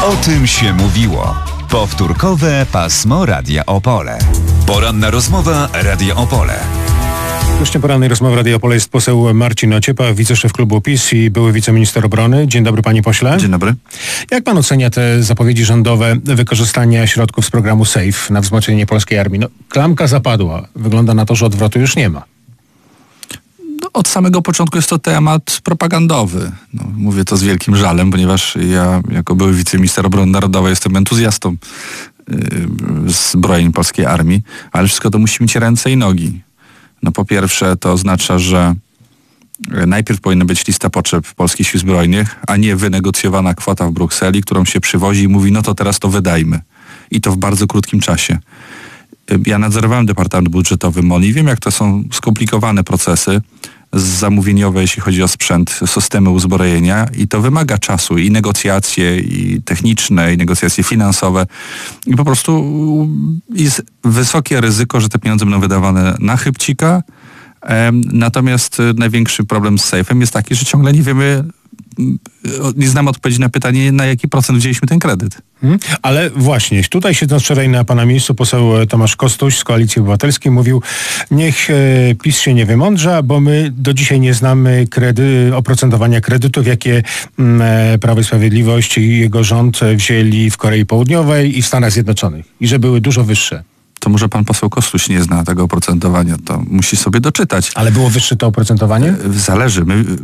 O tym się mówiło. Powtórkowe pasmo Radia Opole. Poranna rozmowa Radia Opole. Gościem porannej rozmowy Radia Opole jest poseł Marcin Ociepa, wiceszef klubu PiS i były wiceminister obrony. Dzień dobry, panie pośle. Dzień dobry. Jak pan ocenia te zapowiedzi rządowe wykorzystania środków z programu SAFE na wzmocnienie polskiej armii? No, klamka zapadła. Wygląda na to, że odwrotu już nie ma. Od samego początku jest to temat propagandowy. Mówię to z wielkim żalem, ponieważ ja jako były wiceminister obrony narodowej jestem entuzjastą zbrojeń polskiej armii, ale wszystko to musi mieć ręce i nogi. Po pierwsze to oznacza, że najpierw powinna być lista potrzeb polskich sił zbrojnych, a nie wynegocjowana kwota w Brukseli, którą się przywozi i mówi, no to teraz to wydajmy. I to w bardzo krótkim czasie. Ja nadzorowałem Departament Budżetowy MON i wiem, jak to są skomplikowane procesy zamówieniowe, jeśli chodzi o sprzęt, systemy uzbrojenia i to wymaga czasu i negocjacje i techniczne, i negocjacje finansowe i po prostu jest wysokie ryzyko, że te pieniądze będą wydawane na chybcika. Natomiast największy problem z sejfem jest taki, że ciągle nie wiemy, nie znam odpowiedzi na pytanie, na jaki procent wzięliśmy ten kredyt. Ale właśnie, tutaj siedząc wczoraj na pana miejscu, poseł Tomasz Kostuś z Koalicji Obywatelskiej mówił, niech PiS się nie wymądrza, bo my do dzisiaj nie znamy oprocentowania kredytów, jakie Prawo i Sprawiedliwość i jego rząd wzięli w Korei Południowej i w Stanach Zjednoczonych i że były dużo wyższe. To może pan poseł Kostuś nie zna tego oprocentowania, to musi sobie doczytać. Ale było wyższe to oprocentowanie? Zależy.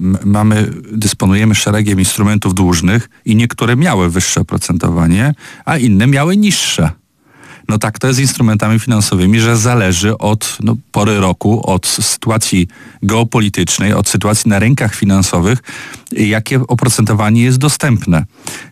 My dysponujemy szeregiem instrumentów dłużnych i niektóre miały wyższe oprocentowanie, a inne miały niższe. Tak to jest z instrumentami finansowymi, że zależy od pory roku, od sytuacji geopolitycznej, od sytuacji na rynkach finansowych, jakie oprocentowanie jest dostępne.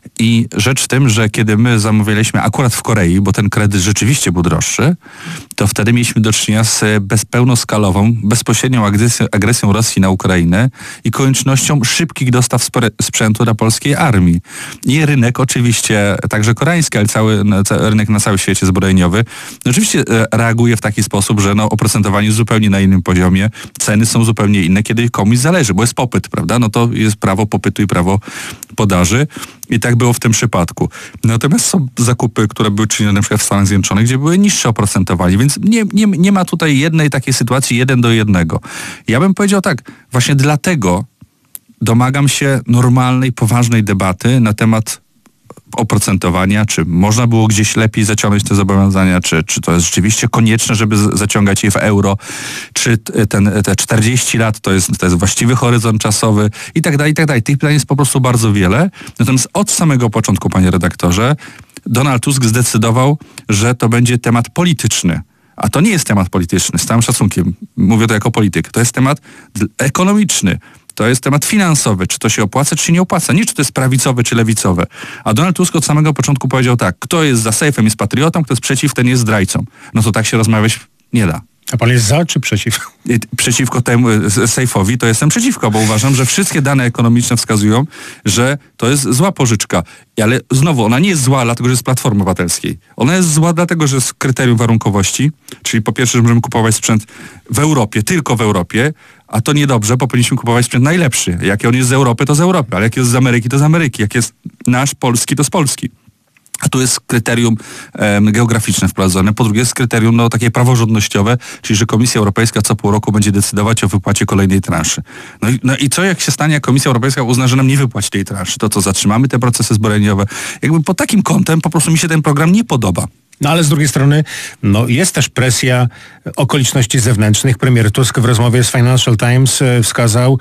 I rzecz w tym, że kiedy my zamawialiśmy akurat w Korei, bo ten kredyt rzeczywiście był droższy, to wtedy mieliśmy do czynienia z pełnoskalową, bezpośrednią agresją Rosji na Ukrainę i koniecznością szybkich dostaw sprzętu dla polskiej armii. I rynek oczywiście, także koreański, ale cały rynek na całym świecie zbrojeniowy, oczywiście reaguje w taki sposób, że oprocentowanie jest zupełnie na innym poziomie, ceny są zupełnie inne, kiedy komuś zależy, bo jest popyt, prawda? To jest prawo popytu i prawo podaży. I tak było w tym przypadku. Natomiast są zakupy, które były czynione na przykład w Stanach Zjednoczonych, gdzie były niższe oprocentowanie, więc nie ma tutaj jednej takiej sytuacji 1:1. Ja bym powiedział tak, właśnie dlatego domagam się normalnej, poważnej debaty na temat oprocentowania, czy można było gdzieś lepiej zaciągnąć te zobowiązania, czy to jest rzeczywiście konieczne, żeby zaciągać je w euro, czy te 40 lat to jest właściwy horyzont czasowy i tak dalej, i tak dalej. Tych pytań jest po prostu bardzo wiele. Natomiast od samego początku, panie redaktorze, Donald Tusk zdecydował, że to będzie temat polityczny. A to nie jest temat polityczny, z całym szacunkiem. Mówię to jako polityk. To jest temat ekonomiczny. To jest temat finansowy, czy to się opłaca, czy się nie opłaca. Nie, czy to jest prawicowe, czy lewicowe. A Donald Tusk od samego początku powiedział tak, kto jest za sejfem, jest patriotą, kto jest przeciw, ten jest zdrajcą. To tak się rozmawiać nie da. A pan jest za, czy przeciw? Przeciwko temu sejfowi to jestem przeciwko, bo uważam, że wszystkie dane ekonomiczne wskazują, że to jest zła pożyczka. Ale znowu, ona nie jest zła dlatego, że jest Platformy Obywatelskiej. Ona jest zła dlatego, że jest kryterium warunkowości, czyli po pierwsze, że możemy kupować sprzęt w Europie, tylko w Europie, a to niedobrze, bo powinniśmy kupować sprzęt najlepszy. Jak on jest z Europy, to z Europy, ale jak jest z Ameryki, to z Ameryki. Jak jest nasz, polski, to z Polski. A tu jest kryterium geograficzne wprowadzone. Po drugie jest kryterium takie praworządnościowe, czyli że Komisja Europejska co pół roku będzie decydować o wypłacie kolejnej transzy. I co jak się stanie, jak Komisja Europejska uzna, że nam nie wypłaci tej transzy? To co, zatrzymamy te procesy zbrojeniowe? Pod takim kątem po prostu mi się ten program nie podoba. Ale z drugiej strony jest też presja okoliczności zewnętrznych. Premier Tusk w rozmowie z Financial Times wskazał,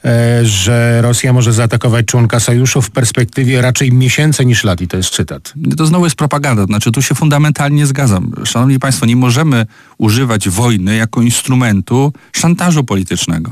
że Rosja może zaatakować członka sojuszu w perspektywie raczej miesięcy niż lat. I to jest cytat. To znowu jest propaganda. Tu się fundamentalnie nie zgadzam. Szanowni Państwo, nie możemy używać wojny jako instrumentu szantażu politycznego.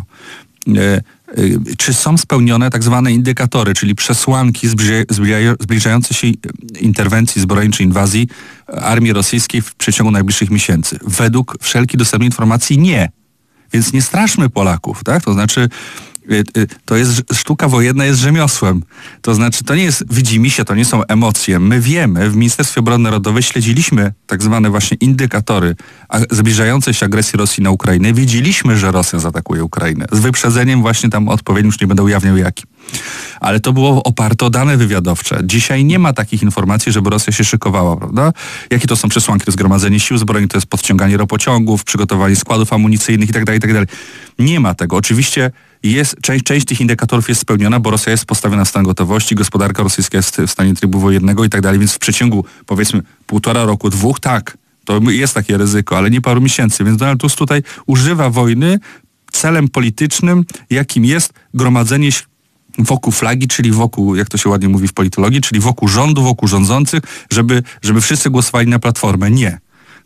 Czy są spełnione tak zwane indykatory, czyli przesłanki zbliżające się interwencji zbrojniczej, inwazji armii rosyjskiej w przeciągu najbliższych miesięcy? Według wszelkich dostępnych informacji nie. Więc nie straszmy Polaków, tak? To znaczy to jest sztuka wojenna, jest rzemiosłem. To znaczy, to nie jest widzimisię, to nie są emocje. My wiemy, w Ministerstwie Obrony Narodowej śledziliśmy tak zwane właśnie indykatory zbliżającej się agresji Rosji na Ukrainę. Wiedzieliśmy, że Rosja zaatakuje Ukrainę. Z wyprzedzeniem właśnie tam odpowiednim, już nie będę ujawniał jaki. Ale to było oparte o dane wywiadowcze. Dzisiaj nie ma takich informacji, żeby Rosja się szykowała, prawda? Jakie to są przesłanki? To jest zgromadzenie sił zbrojnych, to jest podciąganie ropociągów, przygotowanie składów amunicyjnych itd., itd. Nie ma tego. Oczywiście część tych indikatorów jest spełniona, bo Rosja jest postawiona w stan gotowości, gospodarka rosyjska jest w stanie trybu wojennego i tak dalej, więc w przeciągu, powiedzmy, 1,5 roku, 2, tak, to jest takie ryzyko, ale nie paru miesięcy, więc Donald Tusk tutaj używa wojny celem politycznym, jakim jest gromadzenie wokół flagi, czyli wokół, jak to się ładnie mówi w politologii, czyli wokół rządu, wokół rządzących, żeby wszyscy głosowali na Platformę. Nie.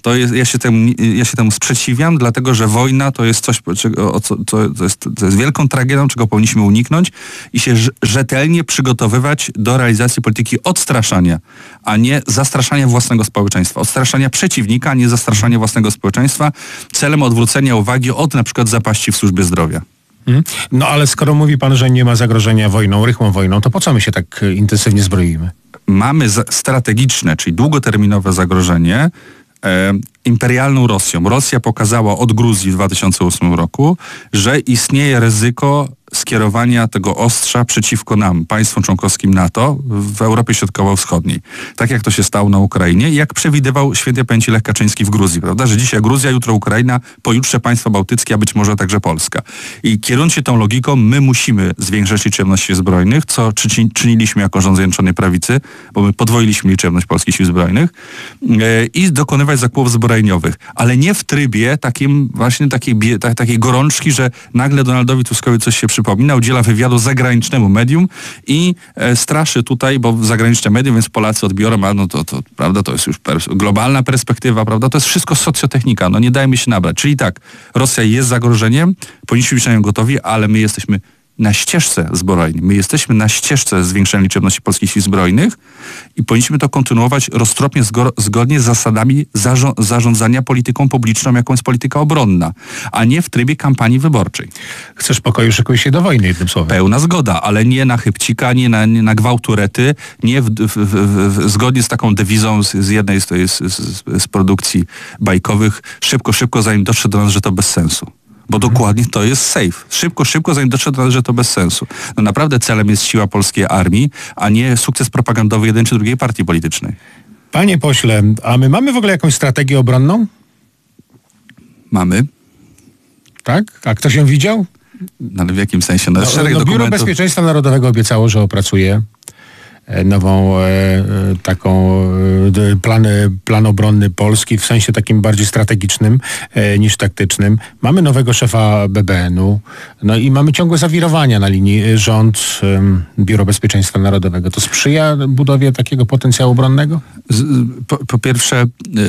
Ja się temu sprzeciwiam, dlatego że wojna to jest coś, to jest wielką tragedią, czego powinniśmy uniknąć i się rzetelnie przygotowywać do realizacji polityki odstraszania, a nie zastraszania własnego społeczeństwa. Odstraszania przeciwnika, a nie zastraszania własnego społeczeństwa celem odwrócenia uwagi od na przykład zapaści w służbie zdrowia. No ale skoro mówi pan, że nie ma zagrożenia wojną, rychłą wojną, to po co my się tak intensywnie zbroimy? Mamy strategiczne, czyli długoterminowe zagrożenie imperialną Rosją. Rosja pokazała od Gruzji w 2008 roku, że istnieje ryzyko skierowania tego ostrza przeciwko nam, państwom członkowskim NATO w Europie Środkowo-Wschodniej. Tak jak to się stało na Ukrainie i jak przewidywał świętej pamięci Lech Kaczyński w Gruzji, prawda? Że dzisiaj Gruzja, jutro Ukraina, pojutrze państwa bałtyckie, a być może także Polska. I kierując się tą logiką, my musimy zwiększać liczebność sił zbrojnych, co czyniliśmy jako rząd Zjednoczonej Prawicy, bo my podwoiliśmy liczebność polskich sił zbrojnych i dokonywać zakupów zbrojeniowych. Ale nie w trybie takim właśnie takiej gorączki, że nagle Donaldowi Tuskowi coś się przypomina, udziela wywiadu zagranicznemu medium i straszy tutaj, bo zagraniczne medium, więc Polacy odbiorą, a no to prawda, to jest już globalna perspektywa, prawda, to jest wszystko socjotechnika, no nie dajmy się nabrać. Czyli tak, Rosja jest zagrożeniem, powinniśmy być na nią gotowi, ale my jesteśmy na ścieżce zbrojnej. My jesteśmy na ścieżce zwiększenia liczebności polskich sił zbrojnych i powinniśmy to kontynuować roztropnie, zgodnie z zasadami zarządzania polityką publiczną, jaką jest polityka obronna, a nie w trybie kampanii wyborczej. Chcesz pokoju, szykuj się do wojny, jednym słowem. Pełna zgoda, ale nie na chybcika, nie na gwałturety, nie zgodnie z taką dewizą z jednej z produkcji bajkowych, szybko, zanim dotrze do nas, że to bez sensu. Bo dokładnie to jest safe. Szybko, zanim dotrze do nas, że to bez sensu. No naprawdę celem jest siła polskiej armii, a nie sukces propagandowy jednej czy drugiej partii politycznej. Panie pośle, a my mamy w ogóle jakąś strategię obronną? Mamy. Tak? A ktoś ją widział? No, ale w jakim sensie? No, szereg dokumentów. Biuro Bezpieczeństwa Narodowego obiecało, że opracuje nową taką plan obronny Polski w sensie takim bardziej strategicznym niż taktycznym. Mamy nowego szefa BBN-u, no i mamy ciągłe zawirowania na linii rząd, Biuro Bezpieczeństwa Narodowego. To sprzyja budowie takiego potencjału obronnego? Po pierwsze,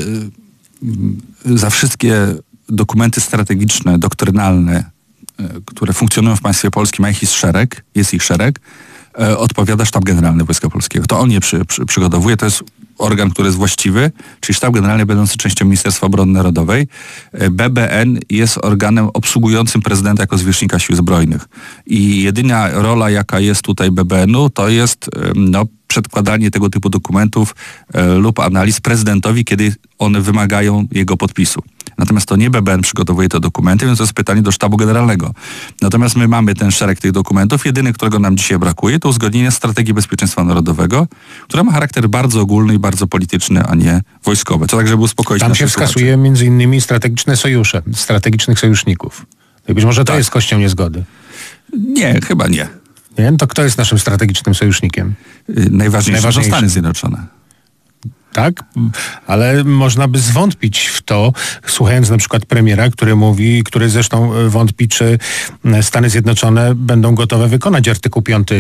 za wszystkie dokumenty strategiczne, doktrynalne, które funkcjonują w państwie polskim, a jest ich szereg, odpowiada Sztab Generalny Wojska Polskiego. To on je przygotowuje, to jest organ, który jest właściwy, czyli Sztab Generalny będący częścią Ministerstwa Obrony Narodowej. BBN jest organem obsługującym prezydenta jako zwierzchnika Sił Zbrojnych. I jedyna rola, jaka jest tutaj BBN-u, to jest przedkładanie tego typu dokumentów lub analiz prezydentowi, kiedy one wymagają jego podpisu. Natomiast to nie BBN przygotowuje te dokumenty, więc to jest pytanie do Sztabu Generalnego. Natomiast my mamy ten szereg tych dokumentów. Jedyny, którego nam dzisiaj brakuje, to uzgodnienie strategii bezpieczeństwa narodowego, która ma charakter bardzo ogólny i bardzo polityczny, a nie wojskowy. To tak, żeby uspokoić Tam się wskazuje między innymi strategiczne sojusze, strategicznych sojuszników. I być może to jest kością niezgody. Nie, chyba nie. Nie? To kto jest naszym strategicznym sojusznikiem? Najważniejsze są Stany Zjednoczone. Tak, ale można by zwątpić w to, słuchając na przykład premiera, który zresztą wątpi, czy Stany Zjednoczone będą gotowe wykonać artykuł 5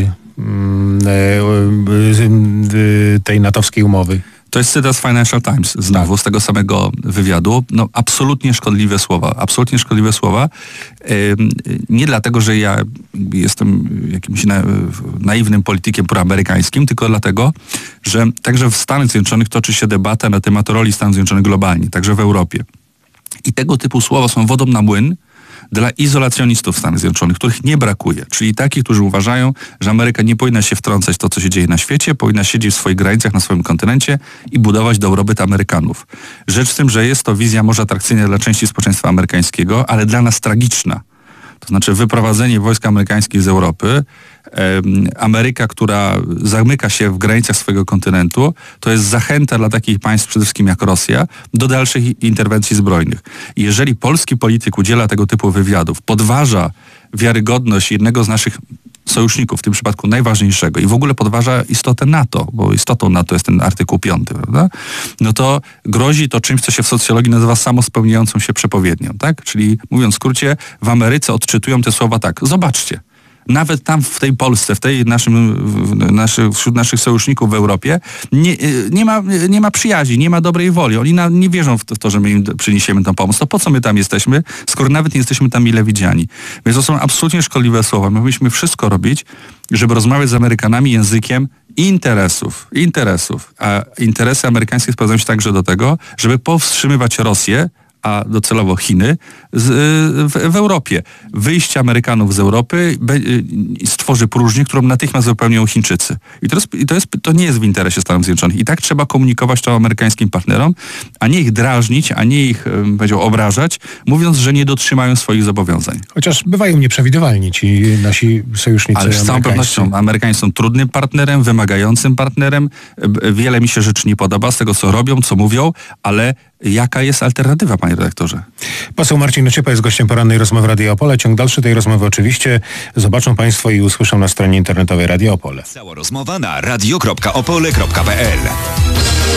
tej natowskiej umowy. To jest cytat z Financial Times, znowu z tego samego wywiadu. No, absolutnie szkodliwe słowa. Nie dlatego, że ja jestem jakimś naiwnym politykiem proamerykańskim, tylko dlatego, że także w Stanach Zjednoczonych toczy się debata na temat roli Stanów Zjednoczonych globalnie, także w Europie. I tego typu słowa są wodą na młyn dla izolacjonistów w Stanach Zjednoczonych, których nie brakuje. Czyli takich, którzy uważają, że Ameryka nie powinna się wtrącać w to, co się dzieje na świecie, powinna siedzieć w swoich granicach, na swoim kontynencie i budować dobrobyt Amerykanów. Rzecz w tym, że jest to wizja może atrakcyjna dla części społeczeństwa amerykańskiego, ale dla nas tragiczna. To znaczy wyprowadzenie wojsk amerykańskich z Europy, Ameryka, która zamyka się w granicach swojego kontynentu, to jest zachęta dla takich państw, przede wszystkim jak Rosja, do dalszych interwencji zbrojnych. I jeżeli polski polityk udziela tego typu wywiadów, podważa wiarygodność jednego z naszych sojuszników, w tym przypadku najważniejszego, i w ogóle podważa istotę NATO, bo istotą NATO jest ten artykuł 5, prawda? No to grozi to czymś, co się w socjologii nazywa samospełniającą się przepowiednią, tak? Czyli mówiąc w skrócie, w Ameryce odczytują te słowa tak: zobaczcie, nawet tam w tej Polsce, w tej wśród naszych sojuszników w Europie nie ma przyjaźni, nie ma dobrej woli. Oni nie wierzą w to, że my im przyniesiemy tą pomoc. To po co my tam jesteśmy, skoro nawet nie jesteśmy tam mile widziani? Więc to są absolutnie szkodliwe słowa. My powinniśmy wszystko robić, żeby rozmawiać z Amerykanami językiem interesów. A interesy amerykańskie sprowadzają się także do tego, żeby powstrzymywać Rosję, a docelowo Chiny, w Europie. Wyjście Amerykanów z Europy stworzy próżnię, którą natychmiast wypełnią Chińczycy. I to nie jest w interesie Stanów Zjednoczonych. I tak trzeba komunikować to amerykańskim partnerom, a nie ich drażnić, a nie ich, obrażać, mówiąc, że nie dotrzymają swoich zobowiązań. Chociaż bywają nieprzewidywalni ci nasi sojusznicy. Ale z całą pewnością Amerykanie są trudnym partnerem, wymagającym partnerem. Wiele mi się rzeczy nie podoba z tego, co robią, co mówią, ale jaka jest alternatywa, panie redaktorze? Poseł Marcin Ociepa jest gościem porannej rozmowy Radia Opole. Ciąg dalszy tej rozmowy oczywiście zobaczą państwo i usłyszą na stronie internetowej Radia Opole. Cała rozmowa na radio.opole.pl.